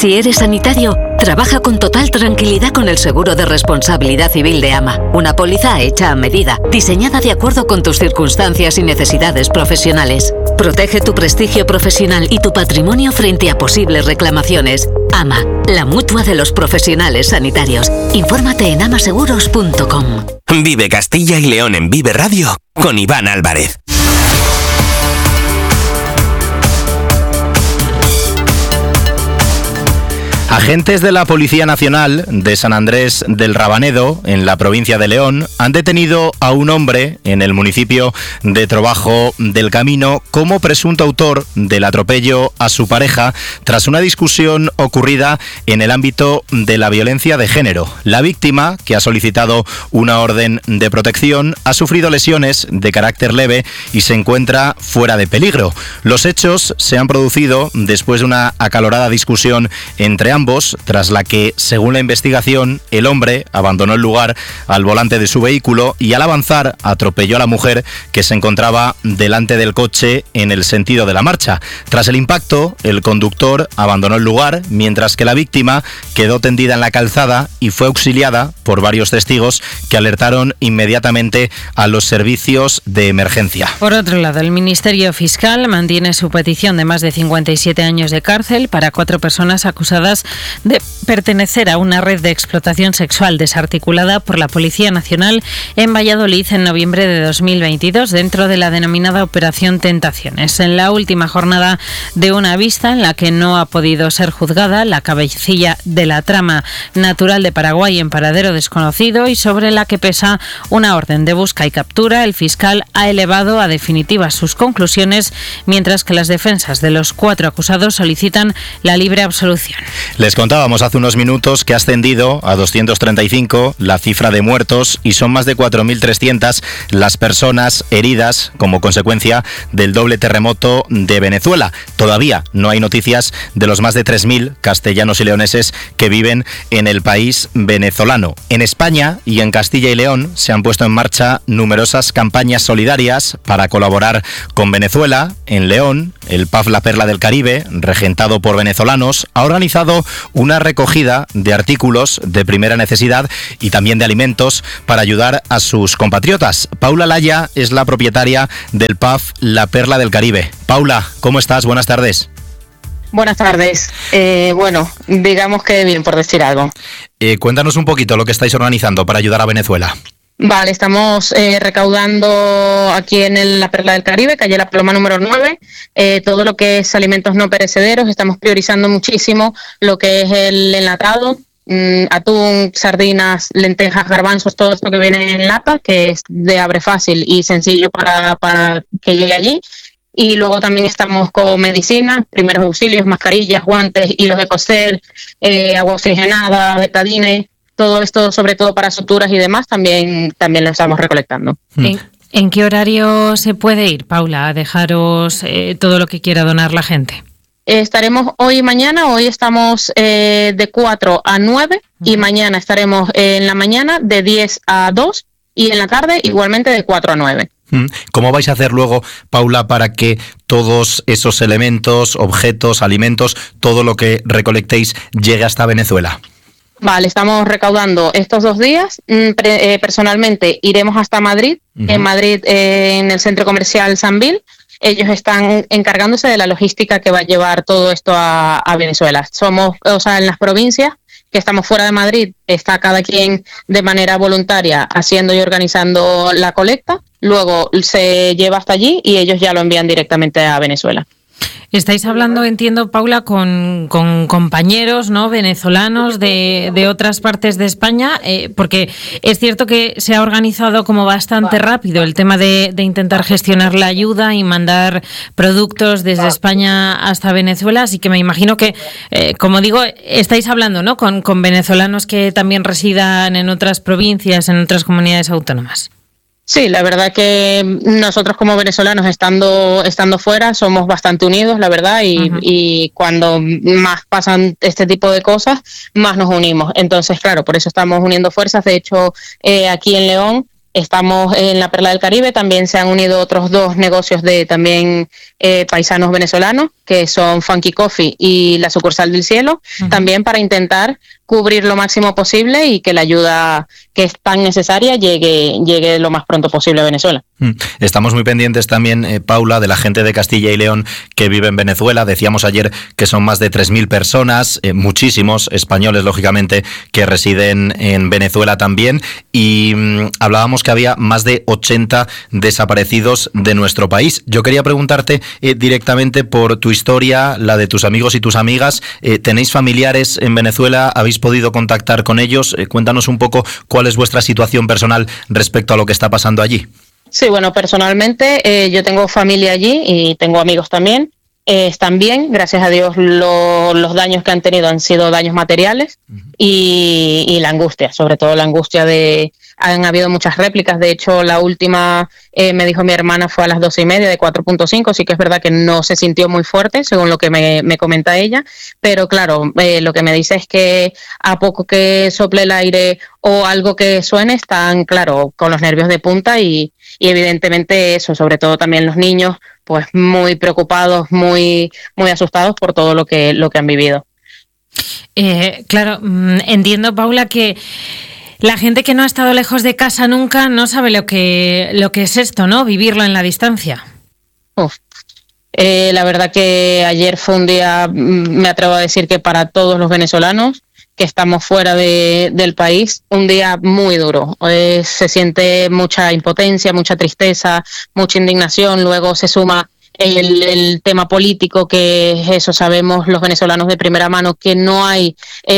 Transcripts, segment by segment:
Si eres sanitario, trabaja con total tranquilidad con el seguro de responsabilidad civil de AMA. Una póliza hecha a medida, diseñada de acuerdo con tus circunstancias y necesidades profesionales. Protege tu prestigio profesional y tu patrimonio frente a posibles reclamaciones. AMA, la mutua de los profesionales sanitarios. Infórmate en amaseguros.com. Vive Castilla y León en Vive Radio con Iván Álvarez. Agentes de la Policía Nacional de San Andrés del Rabanedo, en la provincia de León, han detenido a un hombre en el municipio de Trobajo del Camino como presunto autor del atropello a su pareja tras una discusión ocurrida en el ámbito de la violencia de género. La víctima, que ha solicitado una orden de protección, ha sufrido lesiones de carácter leve y se encuentra fuera de peligro. Los hechos se han producido después de una acalorada discusión entre ambos, tras la que, según la investigación, el hombre abandonó el lugar al volante de su vehículo y al avanzar atropelló a la mujer que se encontraba delante del coche en el sentido de la marcha. Tras el impacto, el conductor abandonó el lugar, mientras que la víctima quedó tendida en la calzada y fue auxiliada por varios testigos que alertaron inmediatamente a los servicios de emergencia. Por otro lado, el Ministerio Fiscal mantiene su petición de más de 57 años de cárcel para 4 personas acusadas de pertenecer a una red de explotación sexual desarticulada por la Policía Nacional en Valladolid en noviembre de 2022 dentro de la denominada Operación Tentaciones. En la última jornada de una vista en la que no ha podido ser juzgada la cabecilla de la trama natural de Paraguay en paradero desconocido y sobre la que pesa una orden de busca y captura, el fiscal ha elevado a definitivas sus conclusiones, mientras que las defensas de los 4 acusados solicitan la libre absolución. Les contábamos hace unos minutos que ha ascendido a 235 la cifra de muertos y son más de 4.300 las personas heridas como consecuencia del doble terremoto de Venezuela. Todavía no hay noticias de los más de 3.000 castellanos y leoneses que viven en el país venezolano. En España y en Castilla y León se han puesto en marcha numerosas campañas solidarias para colaborar con Venezuela. En León, el PAF La Perla del Caribe, regentado por venezolanos, ha organizado una recogida de artículos de primera necesidad y también de alimentos para ayudar a sus compatriotas. Paula Laya es la propietaria del PAF La Perla del Caribe. Paula, ¿cómo estás? Buenas tardes. Buenas tardes. Bueno, digamos que bien, por decir algo. Cuéntanos un poquito lo que estáis organizando para ayudar a Venezuela. Vale, estamos recaudando aquí en La Perla del Caribe, calle La Paloma número 9, todo lo que es alimentos no perecederos. Estamos priorizando muchísimo lo que es el enlatado, atún, sardinas, lentejas, garbanzos, todo esto que viene en lata, que es de abre fácil y sencillo para que llegue allí. Y luego también estamos con medicina, primeros auxilios, mascarillas, guantes, hilos de coser, agua oxigenada, betadine. Todo esto, sobre todo para suturas y demás, también lo estamos recolectando. ¿En qué horario se puede ir, Paula, a dejaros todo lo que quiera donar la gente? Estaremos hoy y mañana. Hoy estamos de 4 a 9 y mañana estaremos en la mañana de 10 a 2 y en la tarde igualmente de 4 a 9. ¿Cómo vais a hacer luego, Paula, para que todos esos elementos, objetos, alimentos, todo lo que recolectéis llegue hasta Venezuela? Vale, estamos recaudando estos 2 días. Personalmente iremos hasta Madrid, en Madrid, en el centro comercial Sanvil. Ellos están encargándose de la logística que va a llevar todo esto a Venezuela. En las provincias que estamos fuera de Madrid, está cada quien de manera voluntaria haciendo y organizando la colecta. Luego se lleva hasta allí y ellos ya lo envían directamente a Venezuela. Estáis hablando, entiendo, Paula, con compañeros, ¿no?, venezolanos de otras partes de España, porque es cierto que se ha organizado como bastante rápido el tema de intentar gestionar la ayuda y mandar productos desde España hasta Venezuela, así que me imagino que, como digo, estáis hablando, ¿no?, con venezolanos que también residan en otras provincias, en otras comunidades autónomas. Sí, la verdad que nosotros como venezolanos estando fuera somos bastante unidos, la verdad, y cuando más pasan este tipo de cosas, más nos unimos. Entonces, claro, por eso estamos uniendo fuerzas. De hecho, aquí en León Estamos en la Perla del Caribe, también se han unido otros 2 negocios de también paisanos venezolanos, que son Funky Coffee y la Sucursal del Cielo, también para intentar cubrir lo máximo posible y que la ayuda que es tan necesaria llegue lo más pronto posible a Venezuela. Estamos muy pendientes también, Paula, de la gente de Castilla y León que vive en Venezuela. Decíamos ayer que son más de 3.000 personas, muchísimos españoles, lógicamente, que residen en Venezuela también. Y hablábamos que había más de 80 desaparecidos de nuestro país. Yo quería preguntarte directamente por tu historia, la de tus amigos y tus amigas. ¿Tenéis familiares en Venezuela? ¿Habéis podido contactar con ellos? Cuéntanos un poco cuál es vuestra situación personal respecto a lo que está pasando allí. Sí, bueno, personalmente yo tengo familia allí y tengo amigos también. Están bien, gracias a Dios los daños que han tenido han sido daños materiales y la angustia, sobre todo la angustia han habido muchas réplicas. De hecho, la última, me dijo mi hermana, fue a las 12:30 de 4.5, sí que es verdad que no se sintió muy fuerte, según lo que me comenta ella, pero claro, lo que me dice es que a poco que sople el aire o algo que suene, están, claro, con los nervios de punta y evidentemente eso, sobre todo también los niños, pues muy preocupados, muy asustados por todo lo que han vivido. Claro, entiendo, Paula, que la gente que no ha estado lejos de casa nunca no sabe lo que es esto, ¿no? Vivirlo en la distancia. La verdad que ayer fue un día, me atrevo a decir que para todos los venezolanos que estamos fuera del país, un día muy duro. Se siente mucha impotencia, mucha tristeza, mucha indignación. Luego se suma el tema político, que eso sabemos los venezolanos de primera mano, que no hay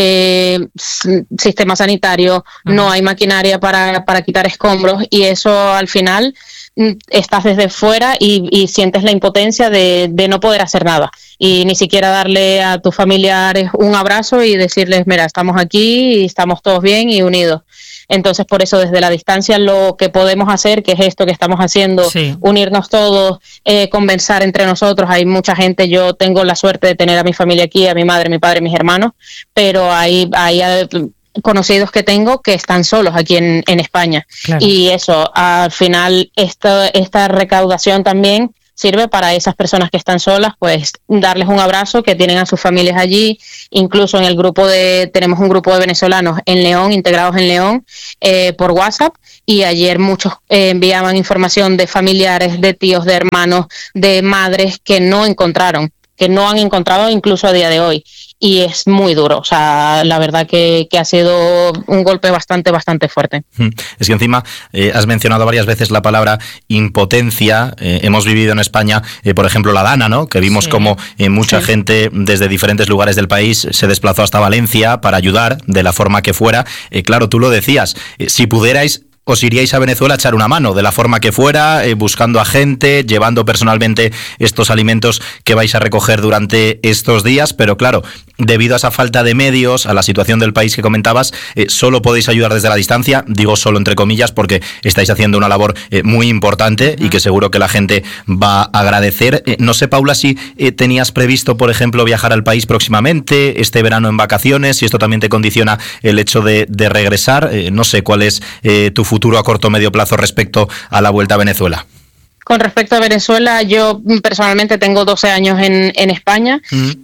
sistema sanitario, no hay maquinaria para quitar escombros, y eso al final estás desde fuera y sientes la impotencia de no poder hacer nada y ni siquiera darle a tus familiares un abrazo y decirles, mira, estamos aquí y estamos todos bien y unidos. Entonces, por eso, desde la distancia, lo que podemos hacer, que es esto que estamos haciendo, sí, unirnos todos, conversar entre nosotros. Hay mucha gente, yo tengo la suerte de tener a mi familia aquí, a mi madre, mi padre, mis hermanos, pero hay conocidos que tengo que están solos aquí en España. Claro. Y eso, al final, esta recaudación también sirve para esas personas que están solas, pues darles un abrazo, que tienen a sus familias allí. Incluso en el grupo tenemos un grupo de venezolanos en León, integrados en León, por WhatsApp, y ayer muchos enviaban información de familiares, de tíos, de hermanos, de madres que no han encontrado incluso a día de hoy. Y es muy duro, o sea, la verdad que ha sido un golpe bastante fuerte. Es que encima has mencionado varias veces la palabra impotencia. Hemos vivido en España, por ejemplo, la Dana, ¿no? Que vimos como mucha gente desde diferentes lugares del país se desplazó hasta Valencia para ayudar de la forma que fuera. Claro, tú lo decías, si pudierais, os iríais a Venezuela a echar una mano, de la forma que fuera, buscando a gente, llevando personalmente estos alimentos que vais a recoger durante estos días, pero claro, debido a esa falta de medios, a la situación del país que comentabas, solo podéis ayudar desde la distancia, digo solo entre comillas, porque estáis haciendo una labor muy importante y que seguro que la gente va a agradecer. No sé, Paula, si tenías previsto, por ejemplo, viajar al país próximamente, este verano en vacaciones, si esto también te condiciona el hecho de regresar. No sé cuál es tu futuro a corto o medio plazo respecto a la vuelta a Venezuela. Con respecto a Venezuela, yo personalmente tengo 12 años en España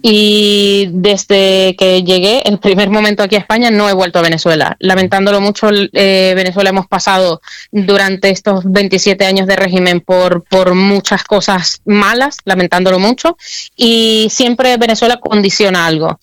y desde que llegué, el primer momento aquí a España, no he vuelto a Venezuela. Lamentándolo mucho, Venezuela hemos pasado durante estos 27 años de régimen por muchas cosas malas, lamentándolo mucho, y siempre Venezuela condiciona algo.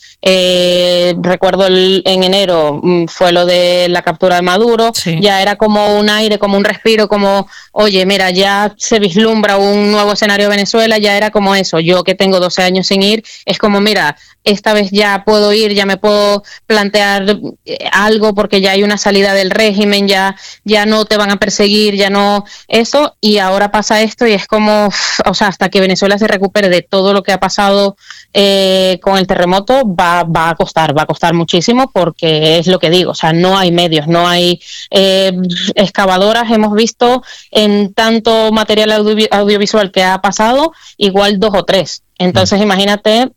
Recuerdo en enero fue lo de la captura de Maduro, ya era como un aire, como un respiro, como, oye, mira, ya se vislumbra un nuevo escenario de Venezuela, ya era como eso. Yo que tengo 12 años sin ir, es como, mira, esta vez ya puedo ir, ya me puedo plantear algo porque ya hay una salida del régimen, ya no te van a perseguir, ya no eso, y ahora pasa esto y es como, o sea, hasta que Venezuela se recupere de todo lo que ha pasado con el terremoto, va a costar muchísimo, porque es lo que digo, o sea, no hay medios, no hay excavadoras, hemos visto en tanto material audiovisual que ha pasado, igual 2 o 3. Entonces, imagínate,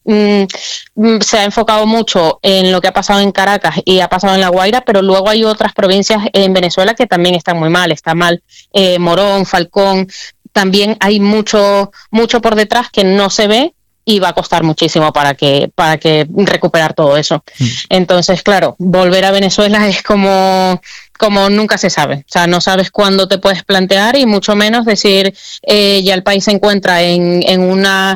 se ha enfocado mucho en lo que ha pasado en Caracas y ha pasado en La Guaira, pero luego hay otras provincias en Venezuela que también están muy mal. Está mal Morón, Falcón. También hay mucho por detrás que no se ve y va a costar muchísimo para que recuperar todo eso. Entonces, claro, volver a Venezuela es como nunca se sabe. O sea, no sabes cuándo te puedes plantear y mucho menos decir ya el país se encuentra en una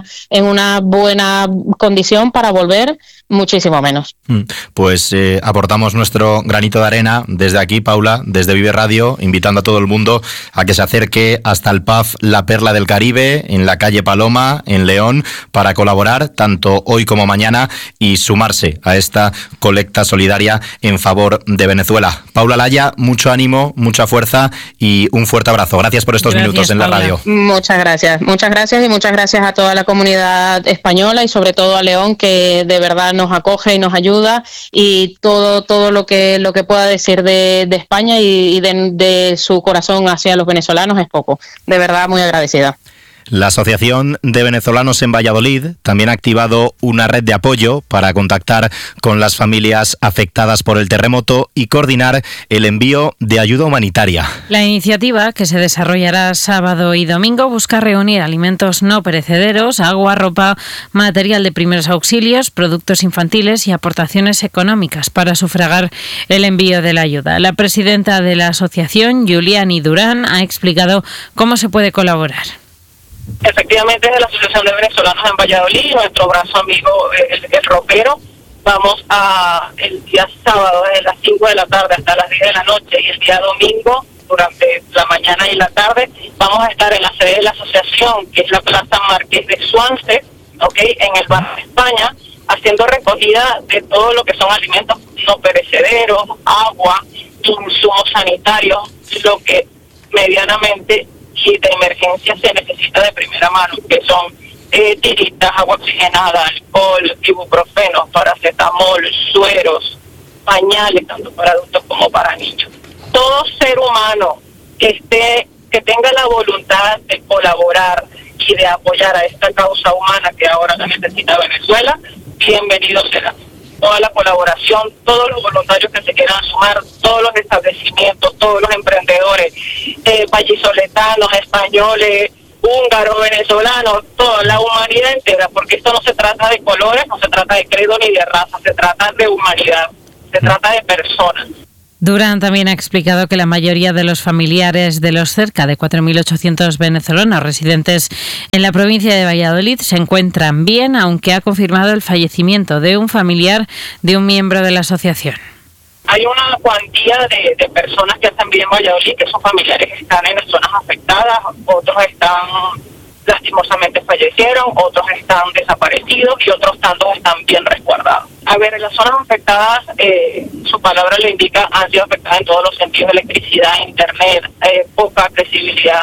buena condición para volver, muchísimo menos. Pues aportamos nuestro granito de arena desde aquí, Paula, desde Vive Radio, invitando a todo el mundo a que se acerque hasta el pub La Perla del Caribe, en la calle Paloma, en León, para colaborar tanto hoy como mañana y sumarse a esta colecta solidaria en favor de Venezuela. Paula Laya, mucho ánimo, mucha fuerza y un fuerte abrazo. Gracias por estos minutos en Paula. La radio. Muchas gracias y muchas gracias a toda la comunidad española y sobre todo a León, que de verdad nos acoge y nos ayuda, y todo lo que pueda decir de España y de su corazón hacia los venezolanos es poco. De verdad, muy agradecida. La Asociación de Venezolanos en Valladolid también ha activado una red de apoyo para contactar con las familias afectadas por el terremoto y coordinar el envío de ayuda humanitaria. La iniciativa, que se desarrollará sábado y domingo, busca reunir alimentos no perecederos, agua, ropa, material de primeros auxilios, productos infantiles y aportaciones económicas para sufragar el envío de la ayuda. La presidenta de la asociación, Juliani Durán, ha explicado cómo se puede colaborar. Efectivamente, desde la Asociación de Venezolanos en Valladolid, nuestro brazo amigo el ropero, vamos a el día sábado desde las 5 de la tarde hasta las 10 de la noche y el día domingo durante la mañana y la tarde vamos a estar en la sede de la asociación, que es la Plaza Marqués de Swansea, en el barrio de España, haciendo recogida de todo lo que son alimentos no perecederos, agua, insumos sanitarios, lo que medianamente y de emergencia se necesita de primera mano, que son tiritas, agua oxigenada, alcohol, ibuprofeno, paracetamol, sueros, pañales, tanto para adultos como para niños. Todo ser humano que tenga la voluntad de colaborar y de apoyar a esta causa humana que ahora la necesita Venezuela, bienvenido será. Toda la colaboración, todos los voluntarios que se quieran sumar, todos los establecimientos, todos los emprendedores, vallisoletanos, españoles, húngaros, venezolanos, toda la humanidad entera, porque esto no se trata de colores, no se trata de credo ni de raza, se trata de humanidad, se trata de personas. Durán también ha explicado que la mayoría de los familiares de los cerca de 4.800 venezolanos residentes en la provincia de Valladolid se encuentran bien, aunque ha confirmado el fallecimiento de un familiar de un miembro de la asociación. Hay una cuantía de personas que están bien en Valladolid, que sus familiares están en las zonas afectadas, otros lastimosamente fallecieron, otros están desaparecidos y otros tantos están bien resguardados. A ver, en las zonas afectadas, su palabra lo indica, han sido afectadas en todos los sentidos: electricidad, internet, poca accesibilidad,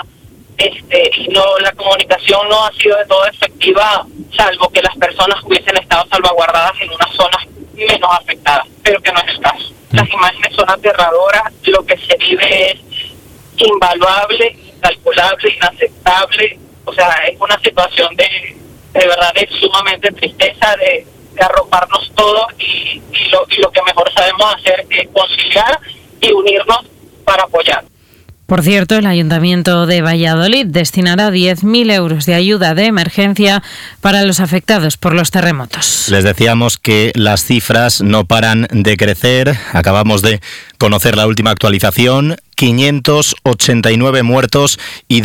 y la comunicación no ha sido de todo efectiva, salvo que las personas hubiesen estado salvaguardadas en unas zonas menos afectadas, pero que no es el caso. Las imágenes son aterradoras, lo que se vive es invaluable, incalculable, inaceptable. O sea, es una situación de verdad de sumamente tristeza, de arroparnos todos y lo que mejor sabemos hacer es conciliar y unirnos para apoyar. Por cierto, el Ayuntamiento de Valladolid destinará 10.000 euros de ayuda de emergencia para los afectados por los terremotos. Les decíamos que las cifras no paran de crecer. Acabamos de conocer la última actualización: 589 muertos y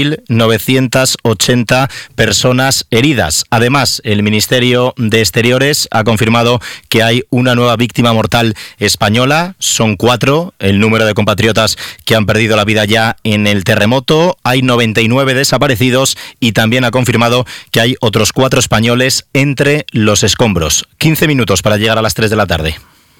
2.980 personas heridas. Además, el Ministerio de Exteriores ha confirmado que hay una nueva víctima mortal española. Son 4 el número de compatriotas que han perdido la vida ya en el terremoto. Hay 99 desaparecidos y también ha confirmado que hay otros 4 españoles entre los escombros. 15 minutos para llegar a las 3 de la tarde.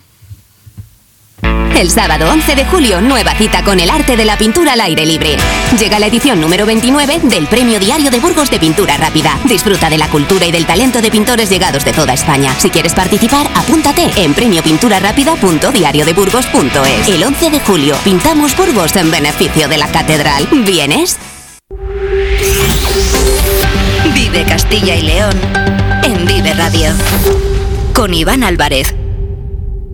El sábado 11 de julio, nueva cita con el arte de la pintura al aire libre. Llega la edición número 29 del Premio Diario de Burgos de Pintura Rápida. Disfruta de la cultura y del talento de pintores llegados de toda España. Si quieres participar, apúntate en premiopinturarápida.diariodeburgos.es. El 11 de julio, pintamos Burgos en beneficio de la catedral. ¿Vienes? Vive Castilla y León en Vive Radio. Con Iván Álvarez.